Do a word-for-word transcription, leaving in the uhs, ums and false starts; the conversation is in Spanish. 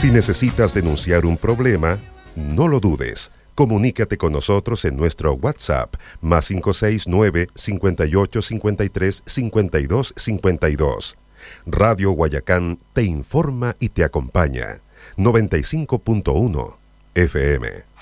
Si necesitas denunciar un problema, no lo dudes. Comunícate con nosotros en nuestro WhatsApp, más cinco seis nueve, cinco ocho cinco tres, cinco dos cinco dos. Radio Guayacán te informa y te acompaña. noventa y cinco punto uno F M.